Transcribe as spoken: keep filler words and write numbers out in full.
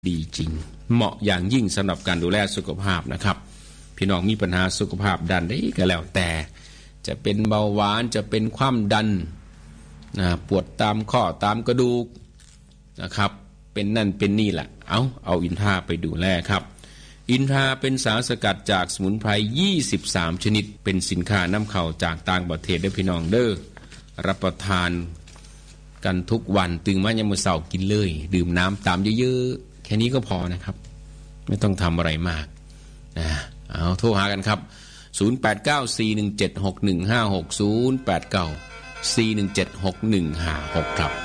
ดีจริงเหมาะอย่างยิ่งสำหรับการดูแลสุขภาพนะครับพี่น้องมีปัญหาสุขภาพด้านใดก็แล้วแต่จะเป็นเบาหวานจะเป็นความดันนะปวดตามข้อตามกระดูกนะครับเป็นนั่นเป็นนี่แหละเอาเอาอินทราไปดูแลครับอินทราเป็นสารสกัดจากสมุนไพรยี่สิบสามชนิดเป็นสินค้านำเข้าจากต่างประเทศเด้อพี่น้องเด้อรับประทานกันทุกวันตื่นมายามมื้อเช้ากินเลยดื่มน้ำตามเยอะๆแค่นี้ก็พอนะครับไม่ต้องทำอะไรมากนะเอาโทรหากันครับศูนย์ แปด เก้า สี่ หนึ่ง เจ็ด หก หนึ่ง ห้า หก ศูนย์ แปด เก้า สี่ หนึ่ง เจ็ด หก หนึ่ง ห้า หกครับ